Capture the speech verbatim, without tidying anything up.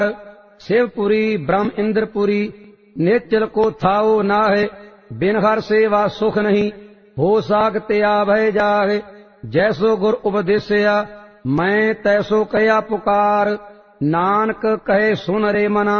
शिवपुरी ब्रह्म इंद्रपुरी नेचल को थाओ नाहे। बिन हर सेवा सुख नहीं, हो सागते भय जाहे। जैसो गुर उपदेशया मैं तैसो कया पुकार, नानक कहे सुन रे मना।